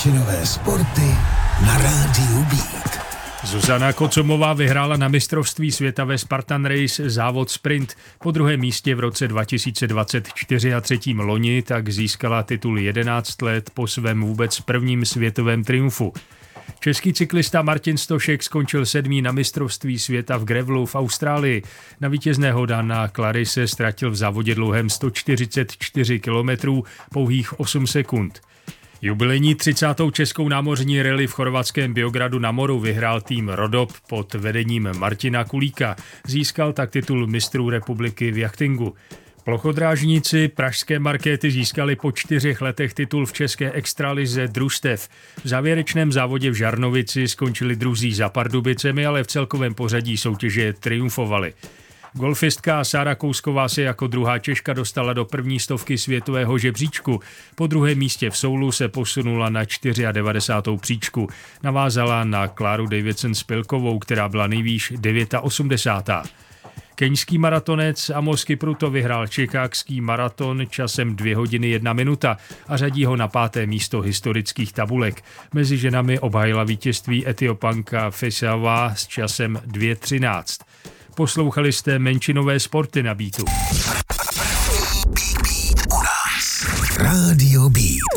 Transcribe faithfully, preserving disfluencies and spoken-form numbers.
menšinové sporty na rádiu Beat. Zuzana Kocomová vyhrála na mistrovství světa ve Spartan Race závod sprint. Po druhém místě v roce dva tisíce dvacet čtyři a třetím loni tak získala titul jedenáct let po svém vůbec prvním světovém triumfu. Český cyklista Martin Stošek skončil sedmý na mistrovství světa v grevlu v Austrálii. Na vítězného Dana Clarise ztratil v závodě dlouhém sto čtyřicet čtyři kilometrů pouhých osm sekund. Jubilejní třicátou českou námořní rally v chorvatském Biogradu na Moru vyhrál tým Rodop pod vedením Martina Kulíka. Získal tak titul mistrů republiky v jachtingu. Plochodrážníci pražské Markéty získali po čtyřech letech titul v české extralize družstev. V závěrečném závodě v Žarnovici skončili druzí za Pardubicemi, ale v celkovém pořadí soutěže triumfovali. Golfistka Sára Kousková se jako druhá Češka dostala do první stovky světového žebříčku. Po druhém místě v Soulu se posunula na devadesátou čtvrtou příčku. Navázala na Kláru Davidson-Spilkovou, která byla nejvýš osmdesátá devátá Keňský maratonec Amos Kipruto vyhrál chicagský maraton časem dvě hodiny jedna minuta a řadí ho na páté místo historických tabulek. Mezi ženami obhájila vítězství Etiopanka Fesawa s časem dvě třináct. Poslouchali jste menšinové sporty na Beatu. Rádio Beat.